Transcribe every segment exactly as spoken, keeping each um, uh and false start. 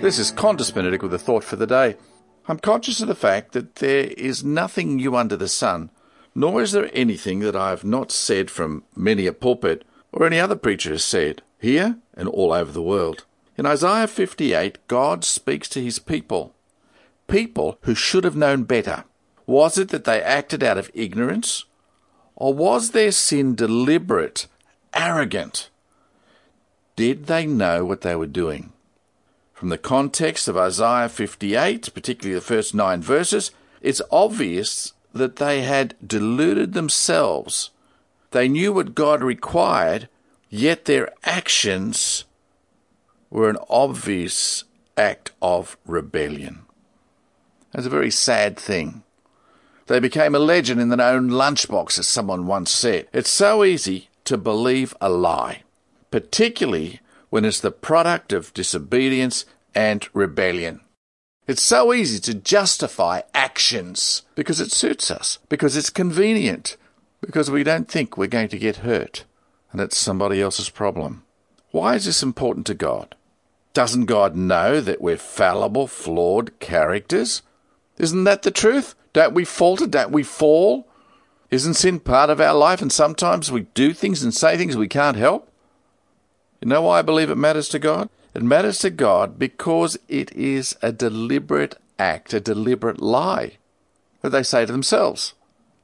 This is Qantas Benedict with a thought for the day. I'm conscious of the fact that there is nothing new under the sun, nor is there anything that I have not said from many a pulpit or any other preacher has said, here and all over the world. In Isaiah fifty-eight, God speaks to his people, people who should have known better. Was it that they acted out of ignorance, or was their sin deliberate, arrogant? Did they know what they were doing? From the context of Isaiah fifty-eight, particularly the first nine verses, it's obvious that they had deluded themselves. They knew what God required, yet their actions were an obvious act of rebellion. That's a very sad thing. They became a legend in their own lunchbox, as someone once said. It's so easy to believe a lie, particularly when it's the product of disobedience and rebellion. It's so easy to justify actions because it suits us, because it's convenient, because we don't think we're going to get hurt, and it's somebody else's problem. Why is this important to God? Doesn't God know that we're fallible, flawed characters? Isn't that the truth? Don't we falter? Don't we fall? Isn't sin part of our life, and sometimes we do things and say things we can't help? You know why I believe it matters to God? It matters to God because it is a deliberate act, a deliberate lie that they say to themselves.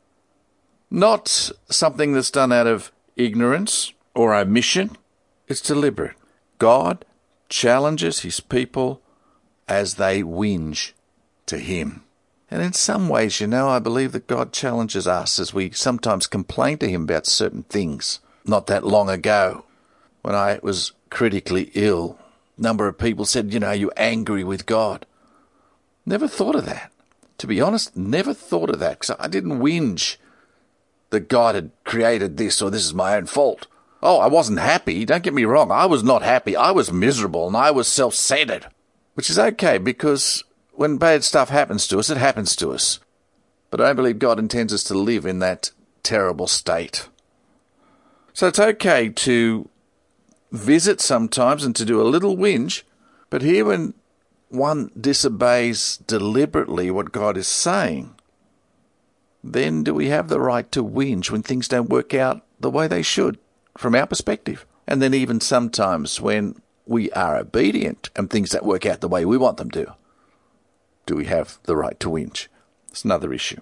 Not something that's done out of ignorance or omission. It's deliberate. God challenges his people as they whinge to him. And in some ways, you know, I believe that God challenges us as we sometimes complain to him about certain things. Not that long ago, when I was critically ill, a number of people said, you know, you're angry with God. Never thought of that. To be honest, never thought of that, because I didn't whinge that God had created this or this is my own fault. Oh, I wasn't happy. Don't get me wrong. I was not happy. I was miserable and I was self-centered, which is okay because when bad stuff happens to us, it happens to us. But I don't believe God intends us to live in that terrible state. So it's okay to visit sometimes and to do a little whinge, but here when one disobeys deliberately what God is saying, then do we have the right to whinge when things don't work out the way they should from our perspective? And then even sometimes when we are obedient and things don't work out the way we want them to, do we have the right to whinge? It's another issue.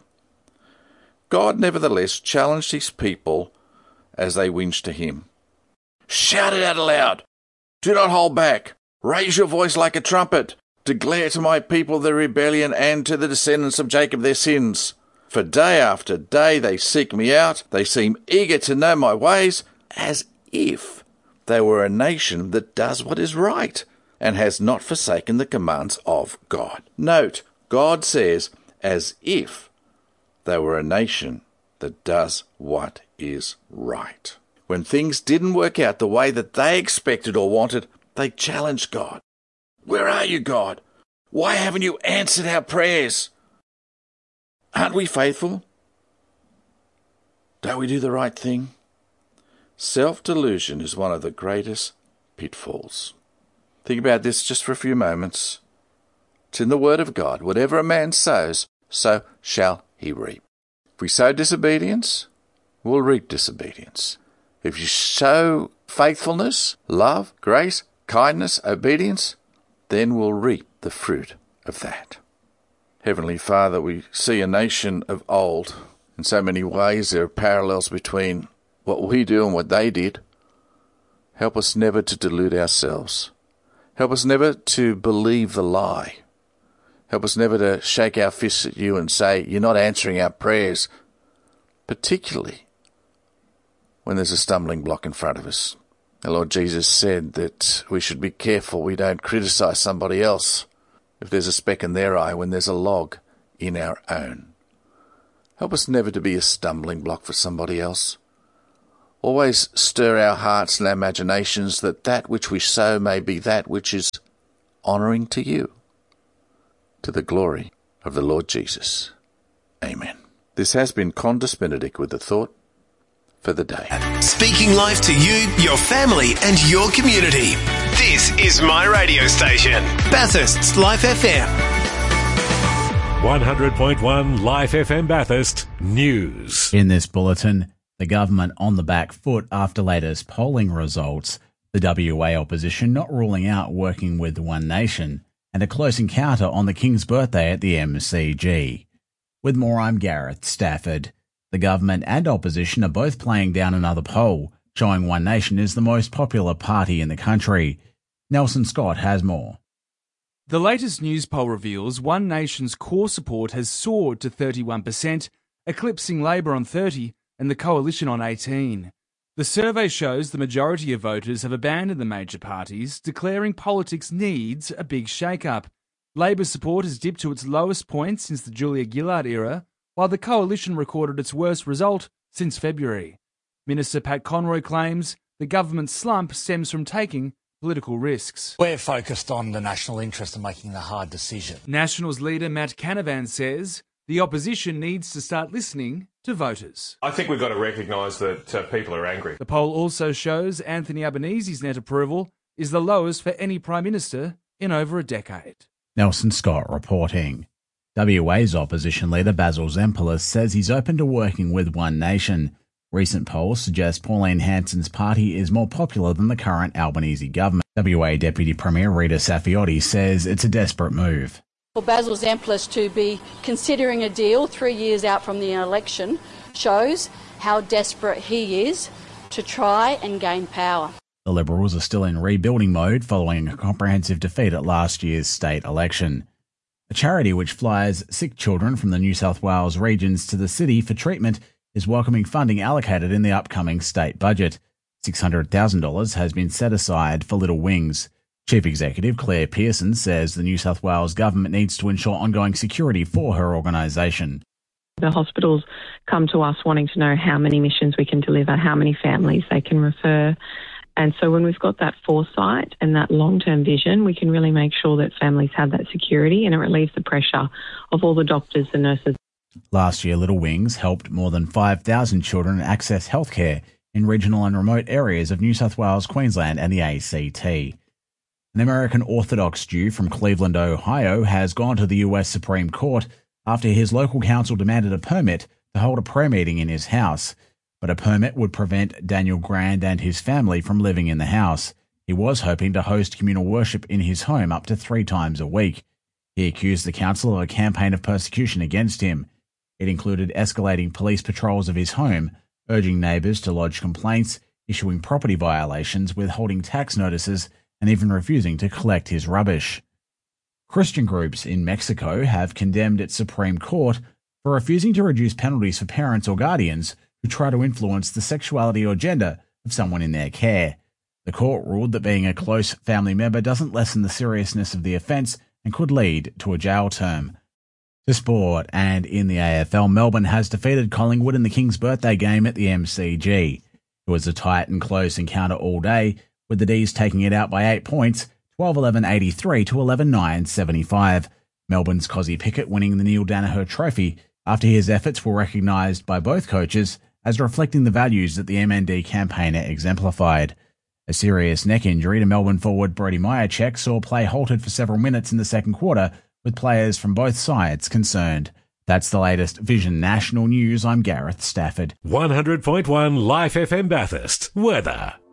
God nevertheless challenged his people as they whinged to him. Shout it out aloud. Do not hold back. Raise your voice like a trumpet. Declare to my people their rebellion and to the descendants of Jacob their sins. For day after day they seek me out. They seem eager to know my ways, as if they were a nation that does what is right and has not forsaken the commands of God. Note, God says, as if they were a nation that does what is right. When things didn't work out the way that they expected or wanted, they challenged God. Where are you, God? Why haven't you answered our prayers? Aren't we faithful? Don't we do the right thing? Self-delusion is one of the greatest pitfalls. Think about this just for a few moments. It's in the Word of God. Whatever a man sows, so shall he reap. If we sow disobedience, we'll reap disobedience. If you sow faithfulness, love, grace, kindness, obedience, then we'll reap the fruit of that. Heavenly Father, we see a nation of old. In so many ways, there are parallels between what we do and what they did. Help us never to delude ourselves. Help us never to believe the lie. Help us never to shake our fists at you and say, you're not answering our prayers, particularly when there's a stumbling block in front of us. The Lord Jesus said that we should be careful we don't criticize somebody else if there's a speck in their eye when there's a log in our own. Help us never to be a stumbling block for somebody else. Always stir our hearts and our imaginations that that which we sow may be that which is honouring to you, to the glory of the Lord Jesus. Amen. This has been Qantas Benedict with the thought for the day. Speaking life to you, your family and your community. This is my radio station. Bathurst's Life F M. one hundred point one Life F M Bathurst News. In this bulletin, the government on the back foot after latest polling results, the W A opposition not ruling out working with One Nation, and a close encounter on the King's birthday at the M C G. With more, I'm Gareth Stafford. The government and opposition are both playing down another poll, showing One Nation is the most popular party in the country. Nelson Scott has more. The latest news poll reveals One Nation's core support has soared to thirty-one percent, eclipsing Labor on thirty and the Coalition on eighteen. The survey shows the majority of voters have abandoned the major parties, declaring politics needs a big shake-up. Labor support has dipped to its lowest point since the Julia Gillard era, while the Coalition recorded its worst result since February. Minister Pat Conroy claims the government's slump stems from taking political risks. We're focused on the national interest and making the hard decision. Nationals leader Matt Canavan says the opposition needs to start listening to voters. I think we've got to recognise that uh, people are angry. The poll also shows Anthony Albanese's net approval is the lowest for any Prime Minister in over a decade. Nelson Scott reporting. W A's opposition leader Basil Zempilas says he's open to working with One Nation. Recent polls suggest Pauline Hanson's party is more popular than the current Albanese government. W A Deputy Premier Rita Saffioti says it's a desperate move. For Basil Zempilas to be considering a deal three years out from the election shows how desperate he is to try and gain power. The Liberals are still in rebuilding mode following a comprehensive defeat at last year's state election. A charity which flies sick children from the New South Wales regions to the city for treatment is welcoming funding allocated in the upcoming state budget. six hundred thousand dollars has been set aside for Little Wings. Chief Executive Claire Pearson says the New South Wales government needs to ensure ongoing security for her organisation. The hospitals come to us wanting to know how many missions we can deliver, how many families they can refer. And so when we've got that foresight and that long-term vision, we can really make sure that families have that security and it relieves the pressure of all the doctors and nurses. Last year, Little Wings helped more than five thousand children access healthcare in regional and remote areas of New South Wales, Queensland and the A C T. An American Orthodox Jew from Cleveland, Ohio, has gone to the U S Supreme Court after his local council demanded a permit to hold a prayer meeting in his house. But a permit would prevent Daniel Grand and his family from living in the house. He was hoping to host communal worship in his home up to three times a week. He accused the council of a campaign of persecution against him. It included escalating police patrols of his home, urging neighbours to lodge complaints, issuing property violations, withholding tax notices, and even refusing to collect his rubbish. Christian groups in Mexico have condemned its Supreme Court for refusing to reduce penalties for parents or guardians who try to influence the sexuality or gender of someone in their care. The court ruled that being a close family member doesn't lessen the seriousness of the offence and could lead to a jail term. To sport, and in the A F L, Melbourne has defeated Collingwood in the King's birthday game at the M C G. It was a tight and close encounter all day, with the D's taking it out by eight points, twelve eleven eighty-three to eleven nine seventy-five. Melbourne's Cozzy Pickett winning the Neil Danaher Trophy after his efforts were recognised by both coaches as reflecting the values that the M N D campaigner exemplified. A serious neck injury to Melbourne forward Brody Myercheck saw play halted for several minutes in the second quarter, with players from both sides concerned. That's the latest Vision National News. I'm Gareth Stafford. one hundred point one Life F M Bathurst. Weather.